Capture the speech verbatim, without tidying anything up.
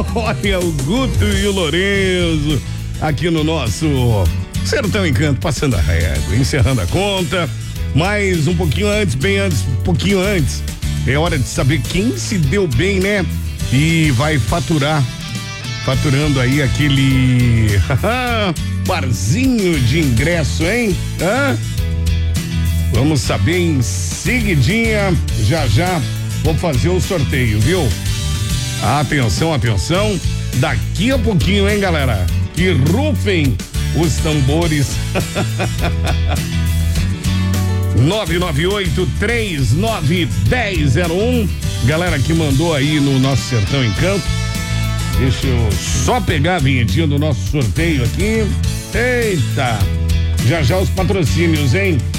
Olha, o Guto e o Lorenzo aqui no nosso Sertão Encanto, passando a régua, encerrando a conta, mas um pouquinho antes, bem antes, um pouquinho antes, é hora de saber quem se deu bem, né? E vai faturar, faturando aí aquele barzinho de ingresso, hein? Hã? Vamos saber em seguidinha, já já vou fazer o sorteio, viu? Atenção, atenção, daqui a pouquinho, hein, galera? Que rufem os tambores. nove nove oito, três nove um zero zero um. Galera que mandou aí no nosso Sertão Encanto. Deixa eu só pegar a vinhetinha do nosso sorteio aqui. Eita! Já já os patrocínios, hein?